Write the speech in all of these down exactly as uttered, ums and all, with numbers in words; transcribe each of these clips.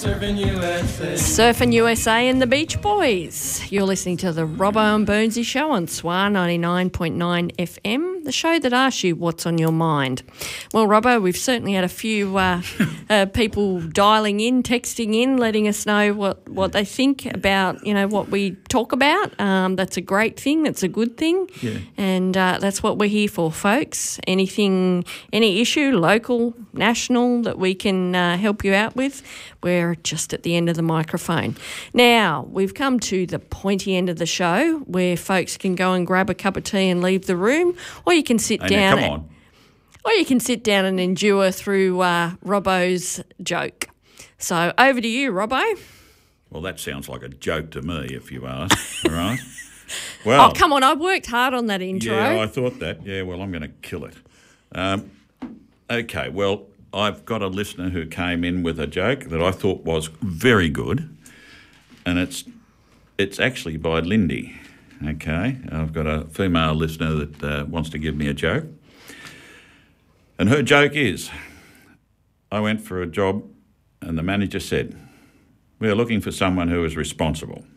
Surfing U S A. Surfing U S A and the Beach Boys. You're listening to the Robbo and Burnsy Show on S W A ninety-nine point nine F M, the show that asks you what's on your mind. Well, Robbo, we've certainly had a few uh, uh, people dialing in, texting in, letting us know what, what they think about, you know, what we talk about. Um, that's a great thing. That's a good thing. Yeah. And uh, that's what we're here for, folks. Anything, any issue, local, national, that we can uh, help you out with, we're just at the end of the microphone. Now, we've come to the pointy end of the show where folks can go and grab a cup of tea and leave the room, or you can sit Hey, down. now, come and, on. Or you can sit down and endure through uh, Robbo's joke. So over to you, Robbo. Well, that sounds like a joke to me, if you ask. All right. Well, Oh, come on, I worked hard on that intro. yeah, I thought that. Yeah, well, I'm going to kill it. Um, okay, well, I've got a listener who came in with a joke that I thought was very good, and it's it's actually by Lindy. Okay, I've got a female listener that uh, wants to give me a joke, and her joke is, I went for a job, and the manager said, "We are looking for someone who is responsible."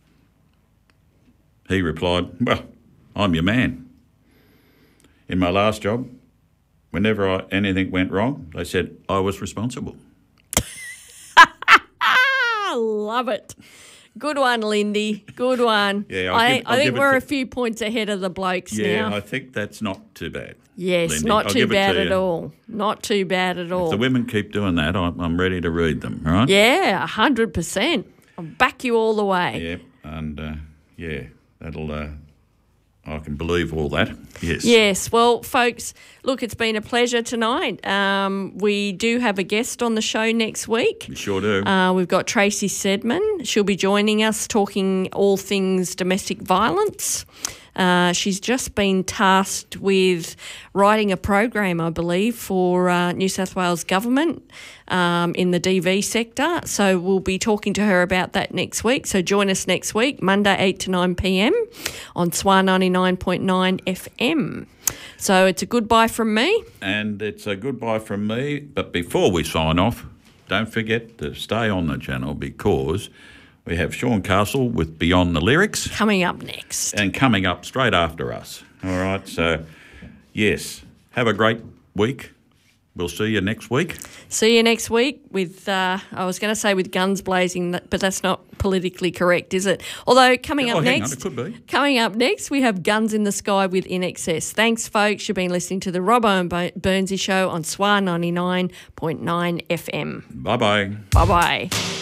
He replied, "Well, I'm your man. In my last job, whenever I, anything went wrong, they said I was responsible." I love it. Good one, Lindy. Good one. Yeah, I'll I, give- I'll I think give it we're to- a few points ahead of the blokes Yeah, now. I think that's not too bad. yes, Lindy. not I'll too give it bad to at you. all. Not too bad at all. If the women keep doing that, I'm, I'm ready to read them, all right? Yeah, one hundred percent. I'll back you all the way. Yeah, and uh, yeah, that'll, uh, I can believe all that, yes. Yes, well, folks, look, it's been a pleasure tonight. Um, we do have a guest on the show next week. We sure do. Uh, we've got Tracy Sedman. She'll be joining us talking all things domestic violence. Uh, she's just been tasked with writing a program, I believe, for uh, New South Wales government um, in the D V sector. So we'll be talking to her about that next week. So join us next week, Monday eight to nine p m on S W A ninety-nine point nine F M. So it's a goodbye from me. And it's a goodbye from me. But before we sign off, don't forget to stay on the channel because we have Sean Castle with Beyond the Lyrics. Coming up next. And coming up straight after us. All right, so yes, have a great week. We'll see you next week. See you next week with, uh, I was going to say with guns blazing, but that's not politically correct, is it? Although coming Oh, up hang next, on, it could be. Coming up next, we have Guns in the Sky with In Excess. Thanks, folks. You've been listening to the Robbo and Bo- Burnsy Show on S W A ninety-nine point nine F M. Bye-bye. Bye-bye.